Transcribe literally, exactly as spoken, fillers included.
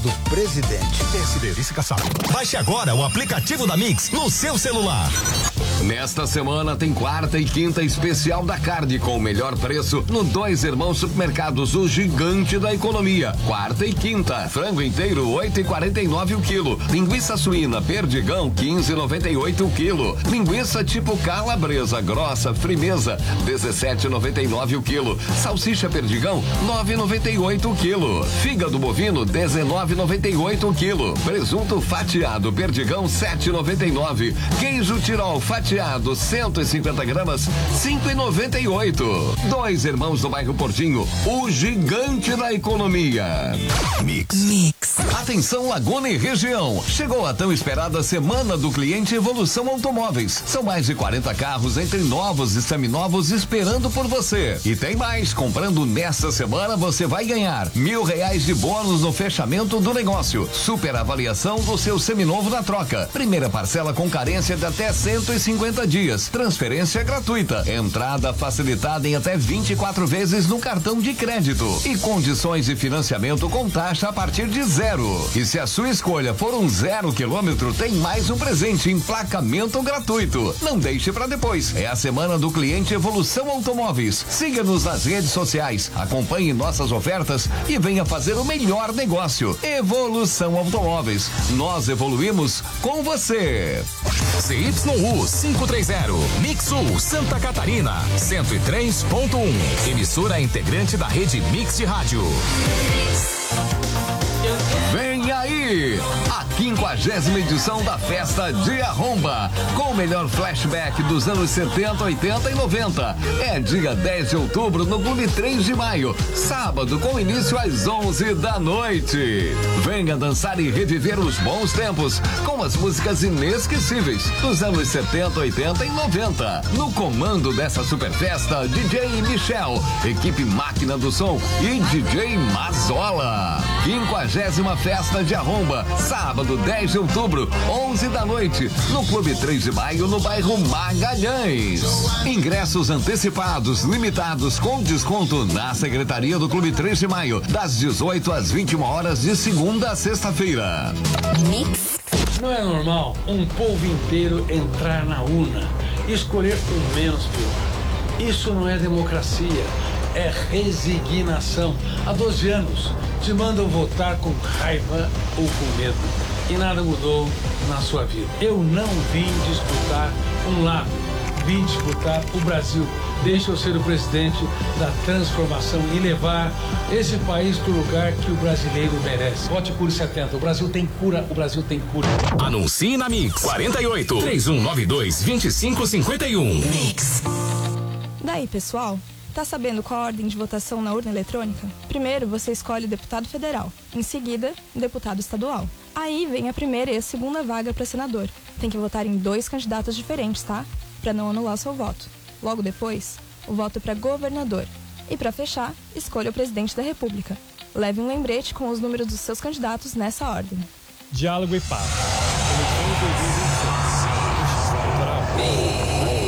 do presidente. Esse verificação. Baixe agora o aplicativo da Mix no seu celular. Nesta semana tem quarta e quinta especial da carne com o melhor preço no Dois Irmãos Supermercados, o gigante da economia. Quarta e quinta, frango inteiro oito e quarenta e nove o quilo, linguiça suína Perdigão quinze e noventa e oito o quilo, linguiça tipo calabresa grossa Frimeza dezessete e noventa e nove o quilo, salsicha Perdigão nove e noventa e oito o quilo, fígado bovino dezenove e noventa e oito o quilo, presunto fatiado Perdigão sete e noventa e nove, queijo Tirol fatiado cento e cinquenta gramas cinco e noventa e oito. Dois Irmãos do bairro Portinho, o gigante da economia. Mix. Mix. Atenção Laguna e região. Chegou a tão esperada semana do cliente Evolução Automóveis. São mais de quarenta carros entre novos e seminovos esperando por você. E tem mais, comprando nesta semana você vai ganhar mil reais de bônus no fechamento do negócio. Super avaliação do seu seminovo na troca. Primeira parcela com carência de até cento e cinquenta dias. Transferência gratuita. Entrada facilitada em até vinte e quatro vezes no cartão de crédito. E condições de financiamento com taxa a partir de zero. E se a sua escolha for um zero quilômetro, tem mais um presente, emplacamento gratuito. Não deixe para depois. É a semana do cliente Evolução Automóveis. Siga-nos nas redes sociais, acompanhe nossas ofertas e venha fazer o melhor negócio. Evolução Automóveis. Nós evoluímos com você. C Y U quinhentos e trinta, Mix Sul, Santa Catarina, cento e três ponto um. Emissora integrante da rede Mix de Rádio. Vem aí, a quinquagésima edição da Festa de Arromba, com o melhor flashback dos anos setenta, oitenta e noventa. É dia dez de outubro no Clube três de maio, sábado com início às onze da noite. Venha dançar e reviver os bons tempos com as músicas inesquecíveis dos anos setenta, oitenta e noventa. No comando dessa super festa, D J Michel, equipe Máquina do Som e D J Mazola. quinquagésima Festa de Arromba, sábado dez de outubro, onze da noite, no Clube três de maio, no bairro Magalhães. Ingressos antecipados, limitados, com desconto na Secretaria do Clube três de maio, das dezoito às vinte e uma horas, de segunda a sexta-feira. Mix. Não é normal um povo inteiro entrar na urna e escolher o menos pior. Isso não é democracia, é resignação. Há doze anos te mandam votar com raiva ou com medo e nada mudou na sua vida. Eu não vim disputar um lado, vim disputar o Brasil. Deixa eu ser o presidente da transformação e levar esse país para o lugar que o brasileiro merece. Vote Cure setenta. O Brasil tem cura, o Brasil tem cura. Anuncie na Mix. quarenta e oito, três um nove dois, vinte e cinco cinquenta e um. Mix. Daí, pessoal? Tá sabendo qual a ordem de votação na urna eletrônica? Primeiro, você escolhe o deputado federal. Em seguida, o deputado estadual. Aí vem a primeira e a segunda vaga para senador. Tem que votar em dois candidatos diferentes, tá? Para não anular seu voto. Logo depois, o voto para governador. E para fechar, escolha o presidente da República. Leve um lembrete com os números dos seus candidatos nessa ordem. Diálogo e paz. Eleições dois mil e vinte e seis.